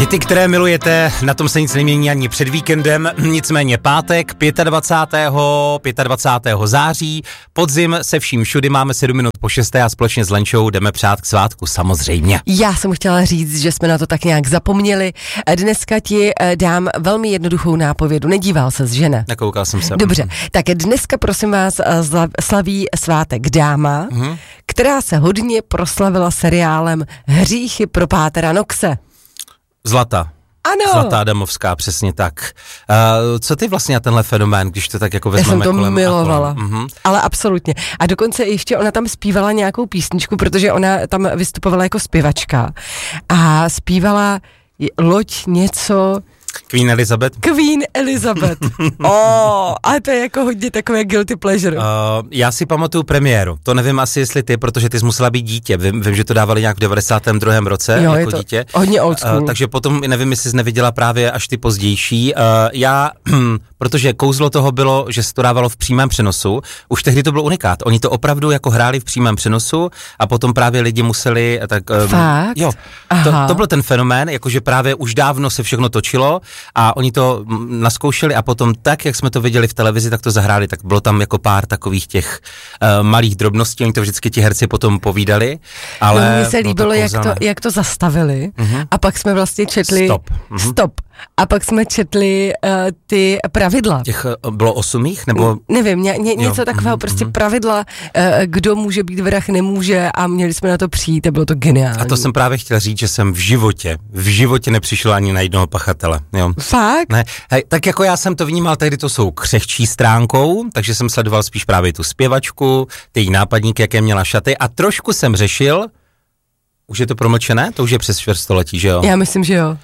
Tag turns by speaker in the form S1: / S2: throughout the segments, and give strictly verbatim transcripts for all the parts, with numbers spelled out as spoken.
S1: Hity, které milujete, na tom se nic nemění ani před víkendem, nicméně pátek, dvacátého pátého, dvacátého pátého září, podzim se vším všudy, máme sedm minut po šesté a společně s Lenčou jdeme přát k svátku, samozřejmě.
S2: Já jsem chtěla říct, že jsme na to tak nějak zapomněli. Dneska ti dám velmi jednoduchou nápovědu, nedíval ses, že ne?
S1: Nekoukal jsem se.
S2: Dobře, tak dneska prosím vás slaví svátek dáma, mm-hmm. která se hodně proslavila seriálem Hříchy pro Pátera Knoxe.
S1: Zlata.
S2: Ano.
S1: Zlatá Adamovská, přesně tak. Uh, co ty vlastně na tenhle fenomén, když to tak jako vezmeme kolem?
S2: Já jsem to milovala,
S1: uh-huh.
S2: ale absolutně. A dokonce ještě ona tam zpívala nějakou písničku, protože ona tam vystupovala jako zpěvačka a zpívala loď něco...
S1: Queen Elizabeth?
S2: Queen Elizabeth. oh, ale to je jako hodně takové guilty pleasure. Uh,
S1: já si pamatuju premiéru. To nevím asi, jestli ty, protože ty jsi musela být dítě. Vím, vím že to dávali nějak v devadesátém druhém roce
S2: jo,
S1: jako
S2: je to
S1: dítě.
S2: Hodně old school.
S1: Uh, takže potom nevím, jestli jsi neviděla právě až ty pozdější. Uh, já, protože kouzlo toho bylo, že se to dávalo v přímém přenosu, už tehdy to byl unikát. Oni to opravdu jako hráli v přímém přenosu a potom právě lidi museli... Tak, um,
S2: Fakt?
S1: Jo, to, to byl ten fenomén, jakože právě už dávno se všechno točilo a oni to naskoušeli a potom tak, jak jsme to viděli v televizi, tak to zahráli, tak bylo tam jako pár takových těch uh, malých drobností, oni to vždycky ti herci potom povídali, ale...
S2: No, mně se líbilo, jak to, jak to zastavili uh-huh. a pak jsme vlastně četli...
S1: Stop. Uh-huh.
S2: Stop. A pak jsme četli uh, ty pravidla.
S1: Těch uh, bylo osm jich, nebo...
S2: Nevím, ně, ně, něco takového, mm-hmm. prostě pravidla, uh, kdo může být vrah, nemůže a měli jsme na to přijít a bylo to geniální.
S1: A to jsem právě chtěl říct, že jsem v životě, v životě nepřišel ani na jednoho pachatele, jo.
S2: Fakt?
S1: Ne, hej, tak jako já jsem to vnímal, tehdy to jsou křehčí stránkou, takže jsem sledoval spíš právě tu zpěvačku, ty její nápadník, jaké měla šaty a trošku jsem řešil, už je to promlčené? To už je přes čtvrtstoletí, že jo?
S2: Já myslím, že jo.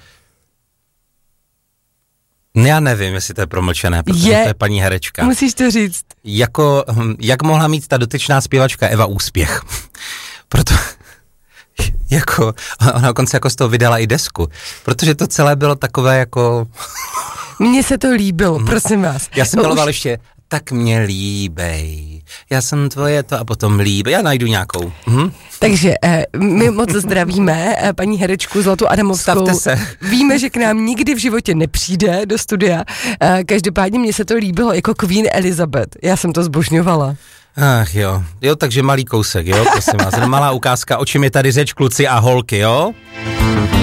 S1: Já nevím, jestli to je promlčené, protože je, to je paní herečka.
S2: Musíš to říct.
S1: Jako, jak mohla mít ta dotyčná zpěvačka Eva úspěch? Proto, jako, ona dokonce jako z toho vydala i desku, protože to celé bylo takové jako...
S2: Mně se to líbilo, prosím vás.
S1: Já jsem miloval už... ještě, tak mě líbej, já jsem tvoje to a potom líbej, já najdu nějakou. Mhm.
S2: Takže eh, my moc zdravíme eh, paní herečku Zlatu Adamovskou.
S1: Stavte se.
S2: Víme, že k nám nikdy v životě nepřijde do studia. Eh, každopádně mně se to líbilo jako Queen Elizabeth. Já jsem to zbožňovala.
S1: Ach jo, jo, takže malý kousek, jo, prosím vás, malá ukázka, o čem je tady řeč, kluci a holky, jo?